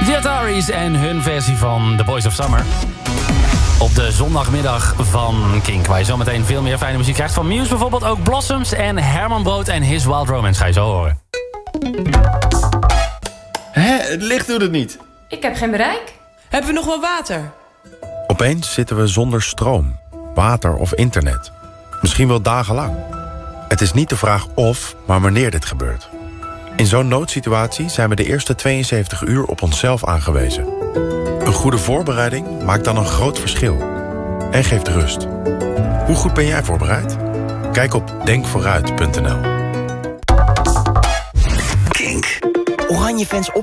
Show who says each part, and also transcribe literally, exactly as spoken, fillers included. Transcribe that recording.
Speaker 1: The Ataris en hun versie van The Boys of Summer. Op de zondagmiddag van Kink, waar je zometeen veel meer fijne muziek krijgt. Van Muse bijvoorbeeld, ook Blossoms en Herman Brood en His Wild Romance. Ga je zo horen.
Speaker 2: Hé, het licht doet het niet.
Speaker 3: Ik heb geen bereik.
Speaker 4: Hebben we nog wel water?
Speaker 5: Opeens zitten we zonder stroom, water of internet. Misschien wel dagenlang. Het is niet de vraag of, maar wanneer dit gebeurt. In zo'n noodsituatie zijn we de eerste tweeënzeventig uur op onszelf aangewezen. Een goede voorbereiding maakt dan een groot verschil. En geeft rust. Hoe goed ben jij voorbereid? Kijk op denk vooruit punt n l.
Speaker 6: Kink. Oranje fans op